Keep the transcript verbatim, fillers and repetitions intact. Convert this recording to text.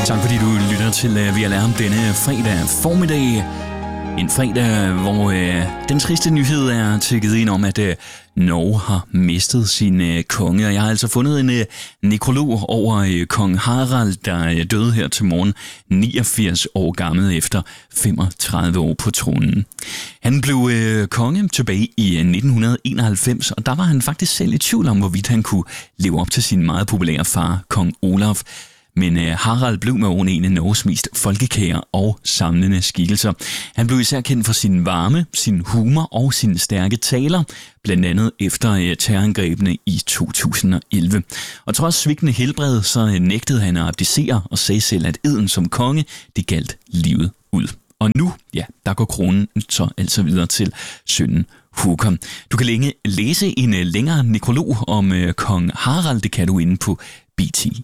Tak fordi du lytter til uh, Vi Alarm denne fredag formiddag. En fredag, hvor uh, den triste nyhed er tækket ind om, at uh, Norge har mistet sin uh, konge. Og jeg har altså fundet en uh, nekrolog over uh, kong Harald, der uh, døde her til morgen, niogfirs år gammel efter femogtredive år på tronen. Han blev uh, konge tilbage i uh, nitten enoghalvfems, og der var han faktisk selv i tvivl om, hvorvidt han kunne leve op til sin meget populære far, kong Olaf. Men uh, Harald blev med årene en af Norges mest folkekære og samlende skikkelser. Han blev især kendt for sin varme, sin humor og sine stærke taler, blandt andet efter uh, terrorangrebene i to tusind og elleve. Og trods svigtende helbred, så uh, nægtede han at abdicere og sagde selv, at eden som konge, det galt livet ud. Og nu, ja, der går kronen så altså videre til sønnen Håkon. Du kan længe læse en uh, længere nekrolog om uh, kong Harald, det kan du inde på B T